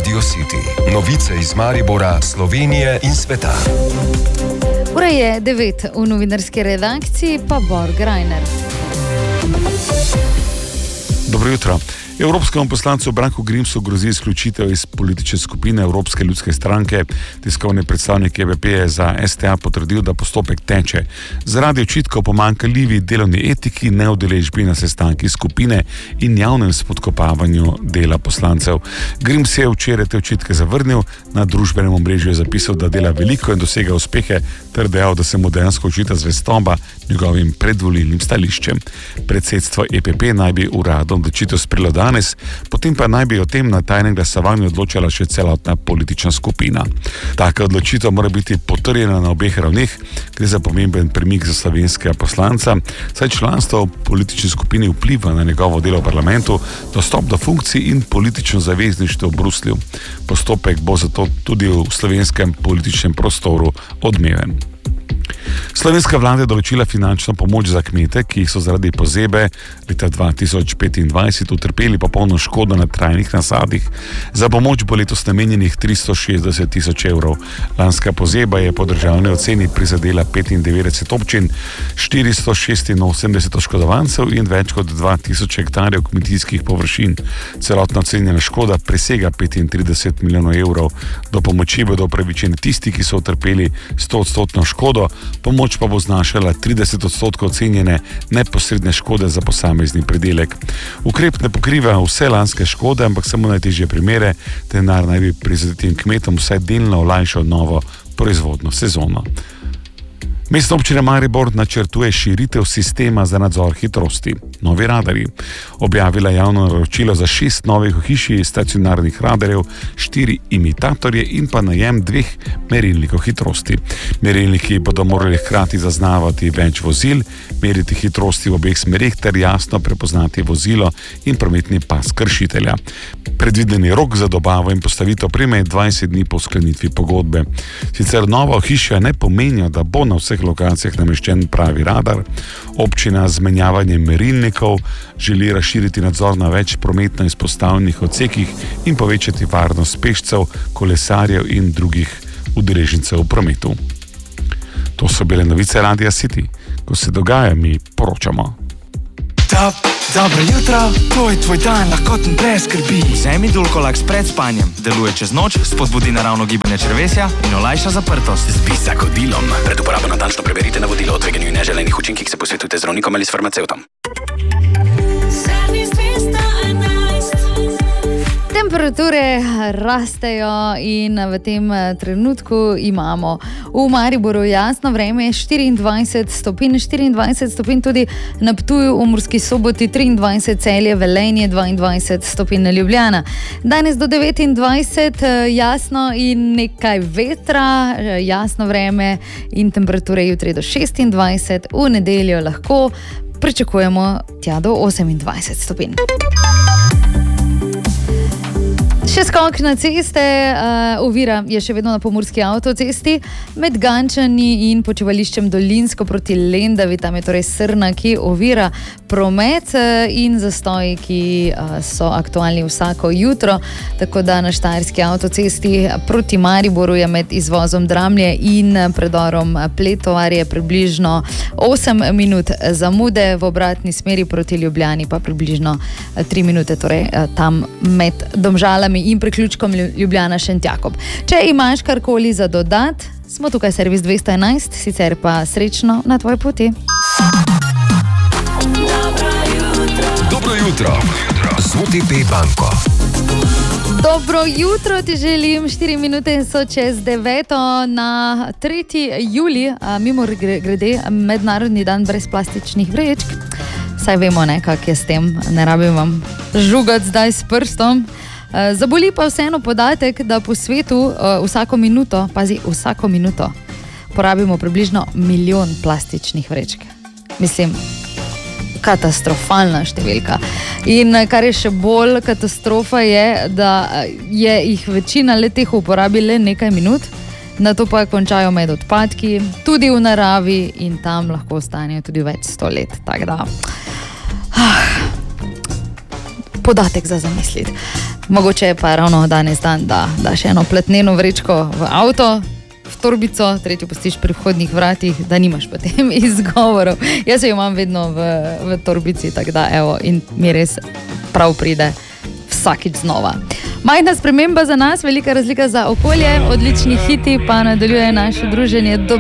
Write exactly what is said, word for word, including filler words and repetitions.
Radio City. Novice iz Maribora, Slovenije in sveta. Ura je devet, v novinarski redakciji pa Bor Grajner. Dobro jutro. Evropskemu poslancu Branku Grimsu grozi izključitev iz politične skupine Evropske ljudske stranke. Tiskovni predstavnik E V P je za S T A potrdil, da postopek teče zaradi očitkov o pomanjkljivi delovni etiki, neudeležbi na sestankih skupine in javnem spodkopavanju dela poslancev. Grims je včeraj te očitke zavrnil, na družbenem omrežju je zapisal, da dela veliko in dosega uspehe, ter dejal, da se mu dejansko očita zvestoba njegovim predvolilnim stališčem. Predsedstvo E P P naj bi uradno odločitev sprejelo danes, potem pa naj bi o tem na tajnem glasovanju odločala še celotna politična skupina. Taka odločitev mora biti potrjena na obeh ravneh, gre za pomemben premik za slovenskega poslanca, saj članstvo v politični skupini vpliva na njegovo delo v parlamentu, dostop do funkcij in politično zavezništvo v Bruslju. Postopek bo zato tudi v slovenskem političnem prostoru odmeven. Slovenska vlada je določila finančno pomoč za kmete, ki so zaradi pozebe leta dva tisoč petindvajset utrpeli popolno škodo na trajnih nasadih. Za pomoč bo letos namenjenih tristo šestdeset tisoč evrov. Lanska pozeba je po državni oceni prizadela petindevetdeset občin, štiristo šestinosemdeset oškodovancev in več kot dva tisoč hektarjev kmetijskih površin. Celotna ocenjena škoda presega petintrideset milijonov evrov. Do pomoči bodo upravičeni tisti, ki so utrpeli stoodstotno škodo, pomoč pa bo znašala trideset odstotkov ocenjene neposredne škode za posamezni pridelek. Ukrep ne pokriva vse lanske škode, ampak samo najtežje primere. Denar naj bi prizadetim kmetom vsaj delno olajšal novo proizvodno sezono. Mestna občina Maribor načrtuje širitev sistema za nadzor hitrosti. Novi radarji. Objavila javno naročilo za šest novih ohišij stacionarnih radarjev, štiri imitatorje in pa najem dveh merilnikov hitrosti. Merilniki bodo morali hkrati zaznavati več vozil, meriti hitrosti v obeh smerih ter jasno prepoznati vozilo in prometni pas kršitelja. Predvideni rok za dobavo in postavitev opreme je dvajset dni po sklenitvi pogodbe. Sicer nova ohišja ne pomenijo, da bo na vseh lokacijah nameščen pravi radar. Občina z menjavanjem merilnikov želi razširiti nadzor na več prometno izpostavljenih odsekih in povečati varnost pešcev, kolesarjev in drugih udeležencev v prometu. To so bile novice Radia City. Ko se dogaja, mi poročamo. Top, dobro jutro, to je tvoj dan, lahkoten brez skrbi. Vzemi Dulcolax pred spanjem, deluje čez noč, spodbudi naravno gibanje črevesja in olajša zaprtost. Z bisakodilom. Pred uporabo natančno preberite navodilo o tveganju in neželenih učinkih, se posvetujte z zdravnikom ali s farmacevtom. Temperature rastejo in v tem trenutku imamo v Mariboru jasno vreme, štiriindvajset stopinj, štiriindvajset stopinj tudi na Ptuju, v Murski Soboti triindvajset, Celje, Velenje, dvaindvajset stopinj na Ljubljana. Danes do devetindvajset, jasno in nekaj vetra, jasno vreme in temperature jutri do šestindvajset, v nedeljo lahko pričakujemo tja do osemindvajset stopinj. Še skok na ceste, uh, ovira je še vedno na pomurski avtocesti med Gančani in počivališčem Dolinsko proti Lendavi, tam je torej srna, ki ovira promet uh, in zastoji, ki uh, so aktualni vsako jutro, tako da na štajerski avtocesti proti Mariboru je med izvozom Dramlje in predorom Pletovar je približno osem minut zamude, v obratni smeri proti Ljubljani pa približno tri minute, torej uh, tam med Domžalami in priključkom Ljubljana Šentjakob. Če imaš karkoli za dodat, smo tukaj servis dvesto enajst, sicer pa srečno na tvoji poti. Dobro jutro z O T P banko. Dobro jutro ti želim, štiri minute so čez deveto na tretji julij, mimo grede mednarodni dan brez plastičnih vrečk. Saj vemo, ne, kak je s tem, ne rabim vam žugati zdaj s prstom. Zaboli pa vseeno podatek, da po svetu uh, vsako minuto, pazi, vsako minuto porabimo približno milijon plastičnih vrečk. Mislim, katastrofalna številka. In kar je še bolj katastrofa je, da je jih večina letih uporabi le nekaj minut, na to pa končajo med odpadki, tudi v naravi in tam lahko ostanejo tudi več sto let. Tako da... Ah. podatek za zamisliti. Mogoče je pa ravno danes dan, da daš eno platneno vrečko v avto, v torbico, tretjo pustiš pri vhodnih vratih, da nimaš potem izgovorov. Jaz jo imam vedno v, v torbici, tako da evo, in mi res prav pride vsakič znova. Majhna sprememba za nas, velika razlika za okolje, odlični hiti pa nadaljuje naše druženje.